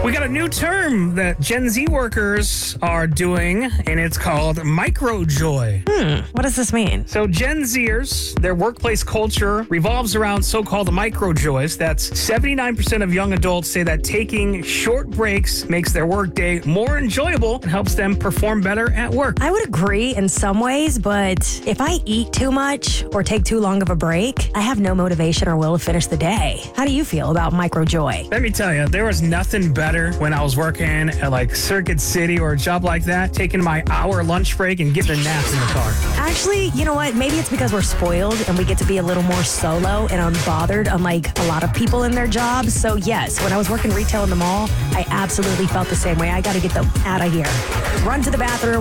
We got a new term that Gen Z workers are doing, and it's called microjoy. What does this mean? So Gen Zers, their workplace culture revolves around so-called microjoys. That's 79% of young adults say that taking short breaks makes their workday more enjoyable and helps them perform better at work. I would agree in some ways, but if I eat too much or take too long of a break, I have no motivation or will to finish the day. How do you feel about microjoy? Let me tell you, there was nothing better when I was working at like Circuit City or a job like that, taking my hour lunch break and getting a nap in the car. Actually, you know what? Maybe it's because we're spoiled and we get to be a little more solo and unbothered, unlike a lot of people in their jobs. So yes, when I was working retail in the mall, I absolutely felt the same way. I got to get them out of here. Run to the bathroom.